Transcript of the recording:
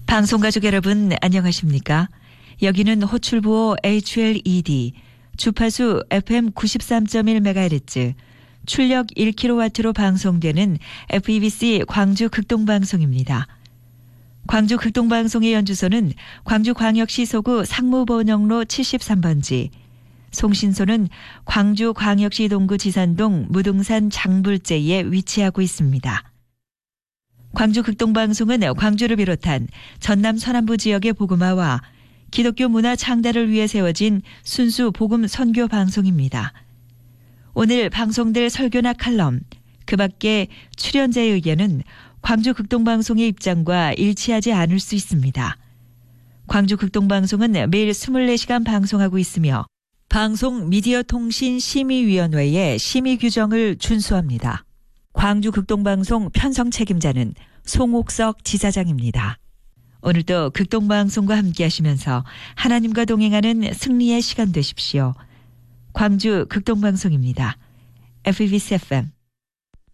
방송가족 여러분 안녕하십니까? 여기는 호출부호 HLED, 주파수 FM 93.1MHz, 출력 1kW로 방송되는 FEBC 광주 극동방송입니다. 광주 극동방송의 연주소는 광주광역시 소구 상무번영로 73번지, 송신소는 광주광역시 동구 지산동 무등산 장불제에 위치하고 있습니다. 광주 극동방송은 광주를 비롯한 전남 서남부 지역의 복음화와 기독교 문화 창달을 위해 세워진 순수 복음 선교 방송입니다. 오늘 방송될 설교나 칼럼, 그 밖에 출연자의 의견은 광주 극동방송의 입장과 일치하지 않을 수 있습니다. 광주 극동방송은 매일 24시간 방송하고 있으며 방송미디어통신심의위원회의 심의 규정을 준수합니다. 광주 극동방송 편성 책임자는 송옥석 지사장입니다. 오늘도 극동방송과 함께 하시면서 하나님과 동행하는 승리의 시간 되십시오. 광주 극동방송입니다. FEBC FM